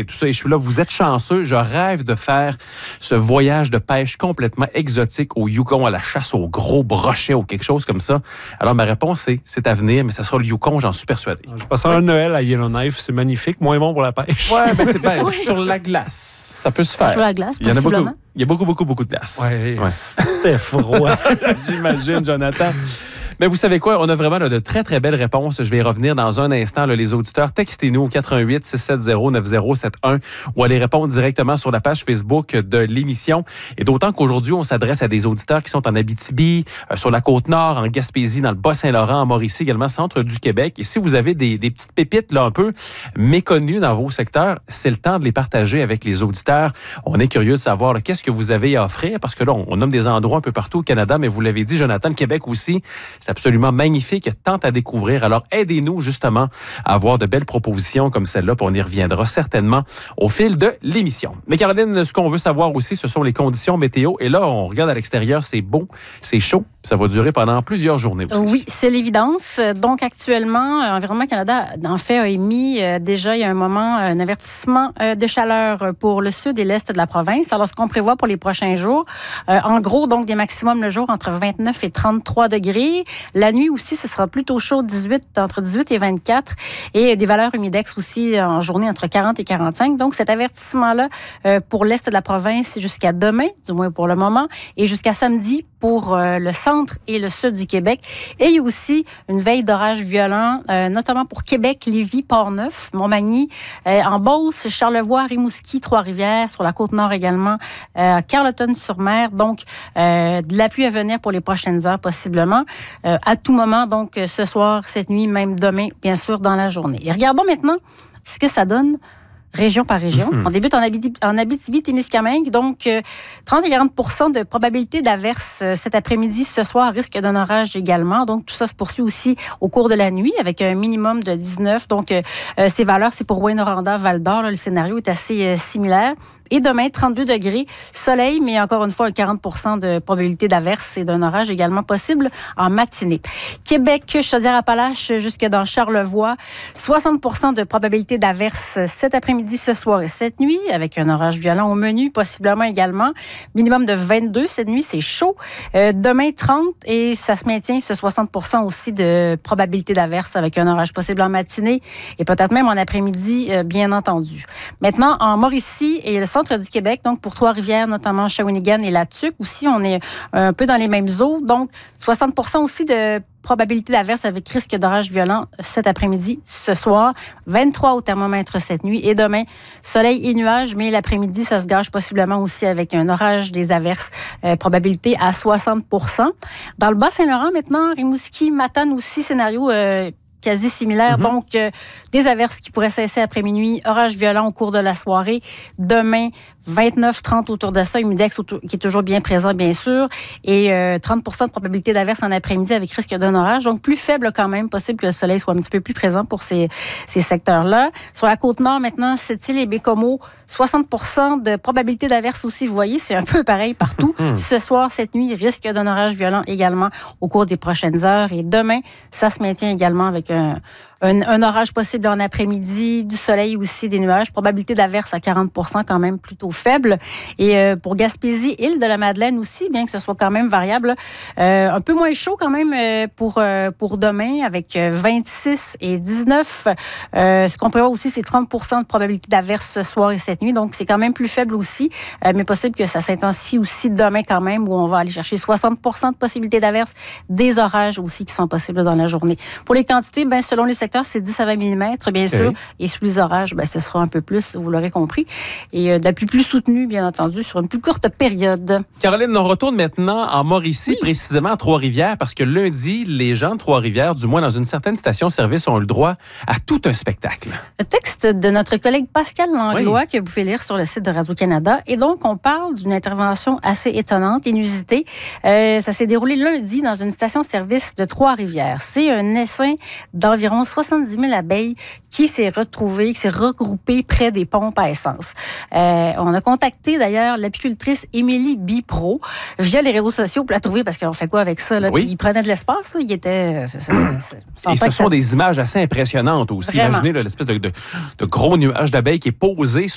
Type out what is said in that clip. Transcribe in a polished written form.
tout ça. Et je suis là, vous êtes chanceux. Je rêve de faire ce voyage de pêche complètement exotique au Yukon, à la chasse au gros brochet ou quelque chose comme ça. Alors, ma réponse c'est à venir, mais ça sera le Yukon, j'en suis persuadé. Je passe un Noël à Yellowknife, c'est magnifique. Moins bon pour la pêche. Ouais, ben c'est sur la glace. Ça peut se faire. Sur la glace, Il y en a beaucoup. possiblement. Il y a beaucoup de glace. Ouais. C'était froid. J'imagine, Jonathan. Mais vous savez quoi? On a vraiment de très, très belles réponses. Je vais y revenir dans un instant. Les auditeurs, textez-nous au 88-670-9071 ou allez répondre directement sur la page Facebook de l'émission. Et d'autant qu'aujourd'hui, on s'adresse à des auditeurs qui sont en Abitibi, sur la Côte-Nord, en Gaspésie, dans le Bas-Saint-Laurent, en Mauricie, également centre du Québec. Et si vous avez des petites pépites là un peu méconnues dans vos secteurs, c'est le temps de les partager avec les auditeurs. On est curieux de savoir qu'est-ce que vous avez à offrir parce que là, on nomme des endroits un peu partout au Canada, mais vous l'avez dit, Jonathan, le Québec aussi, c'est absolument magnifique, tant à découvrir. Alors, aidez-nous justement à avoir de belles propositions comme celle-là, puis on y reviendra certainement au fil de l'émission. Mais Caroline, ce qu'on veut savoir aussi, ce sont les conditions météo. Et là, on regarde à l'extérieur, c'est beau, c'est chaud, ça va durer pendant plusieurs journées aussi. Oui, c'est l'évidence. Donc, actuellement, Environnement Canada, en fait, a émis déjà il y a un moment un avertissement de chaleur pour le sud et l'est de la province. Alors, ce qu'on prévoit pour les prochains jours, en gros, donc, des maximums le jour entre 29 et 33 degrés. La nuit aussi, ce sera plutôt chaud, entre 18 et 24. Et des valeurs humidex aussi en journée entre 40 et 45. Donc, cet avertissement-là, pour l'est de la province, c'est jusqu'à demain, du moins pour le moment, et jusqu'à samedi pour le centre et le sud du Québec. Et il y a aussi une veille d'orage violent, notamment pour Québec, Lévis, Port-Neuf, Montmagny, en Beauce, Charlevoix, Rimouski, Trois-Rivières, sur la Côte-Nord également, Carleton-sur-Mer. Donc, de la pluie à venir pour les prochaines heures, possiblement. À tout moment, donc ce soir, cette nuit, même demain, bien sûr, dans la journée. Et regardons maintenant ce que ça donne région par région. On débute en Abitibi-Témiscamingue, donc 30 à 40 de probabilité d'averse cet après-midi. Ce soir, risque d'un orage également. Donc, tout ça se poursuit aussi au cours de la nuit avec un minimum de 19. Donc, ces valeurs, c'est pour Rouyn-Noranda, Val-d'Or. Là, le scénario est assez similaire. Et demain, 32 degrés, soleil, mais encore une fois, un 40 de probabilité d'averse et d'un orage également possible en matinée. Québec, Chaudière-Appalaches, jusque dans Charlevoix, 60 de probabilité d'averse cet après-midi, ce soir et cette nuit, avec un orage violent au menu, possiblement également. Minimum de 22 cette nuit, c'est chaud. Demain, 30 et ça se maintient, ce 60 aussi de probabilité d'averse avec un orage possible en matinée et peut-être même en après-midi, bien entendu. Maintenant, en Mauricie et le centre du Québec, donc pour Trois-Rivières, notamment Shawinigan et la Tuque aussi, on est un peu dans les mêmes eaux. Donc, 60 aussi de probabilité d'averse avec risque d'orage violent cet après-midi, ce soir. 23 au thermomètre cette nuit. Et demain, soleil et nuages, mais l'après-midi, ça se gâche possiblement aussi avec un orage, des averses, probabilité à 60 Dans le Bas-Saint-Laurent, maintenant, Rimouski, Matane aussi, scénario quasi similaire. Donc, des averses qui pourraient cesser après minuit, orage violent au cours de la soirée. Demain, 29-30 autour de ça, humidex qui est toujours bien présent, bien sûr, et 30 de probabilité d'averse en après-midi avec risque d'un orage. Donc, plus faible quand même, possible que le soleil soit un petit peu plus présent pour ces secteurs-là. Sur la Côte-Nord, maintenant, Sept-Îles et Bécomo, 60 de probabilité d'averse aussi. Vous voyez, c'est un peu pareil partout. Ce soir, cette nuit, risque d'un orage violent également au cours des prochaines heures. Et demain, ça se maintient également avec un orage possible en après-midi, du soleil aussi, des nuages. Probabilité d'averse à 40 quand même plutôt faible. Et pour Gaspésie, île de la Madeleine aussi, bien que ce soit quand même variable, un peu moins chaud quand même pour demain avec 26 et 19. Ce qu'on prévoit aussi, c'est 30 de probabilité d'averse ce soir et cette nuit. Donc, c'est quand même plus faible aussi, mais possible que ça s'intensifie aussi demain quand même, où on va aller chercher 60 de possibilité d'averse, des orages aussi qui sont possibles dans la journée. Pour les quantités, selon les secteurs, c'est 10 à 20 mm, bien sûr. Et sous les orages, ce sera un peu plus, vous l'aurez compris. Et de la pluie plus soutenue, bien entendu, sur une plus courte période. Caroline, on retourne maintenant en Mauricie, précisément à Trois-Rivières, parce que lundi, les gens de Trois-Rivières, du moins dans une certaine station-service, ont eu le droit à tout un spectacle. Le texte de notre collègue Pascal Langlois, que vous pouvez lire sur le site de Radio-Canada. Et donc, on parle d'une intervention assez étonnante, inusitée. Ça s'est déroulé lundi dans une station-service de Trois-Rivières. C'est un essaim d'environ 70 000 abeilles qui s'est regroupé près des pompes à essence. On a contacté d'ailleurs l'apicultrice Émilie Bipro via les réseaux sociaux pour la trouver, parce qu'on fait quoi avec ça? Là? Il prenait de l'espace, il était... Et ce sont des images assez impressionnantes aussi. Vraiment. Imaginez l'espèce de gros nuage d'abeilles qui est posé